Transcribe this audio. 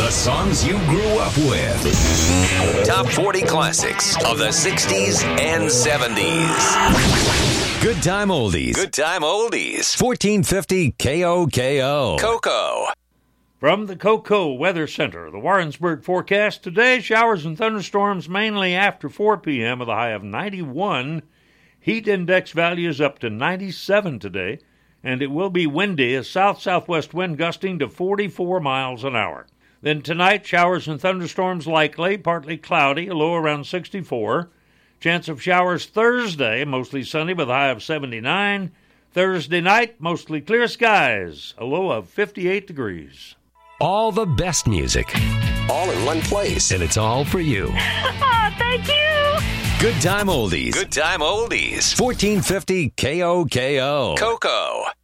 The songs you grew up with. Top 40 classics of the 60s and 70s. Good Time Oldies. Good Time Oldies. 1450 KOKO. Coco. From the Coco Weather Center, the Warrensburg forecast today, showers and thunderstorms mainly after 4 p.m. with a high of 91. Heat index values up to 97 today, and it will be windy, a south-southwest wind gusting to 44 miles an hour. Then tonight, showers and thunderstorms likely, partly cloudy, a low around 64. Chance of showers Thursday, mostly sunny with a high of 79. Thursday night, mostly clear skies, a low of 58 degrees. All the best music. All in one place. And it's all for you. Thank you. Good Time Oldies. Good Time Oldies. 1450 KOKO. Coco.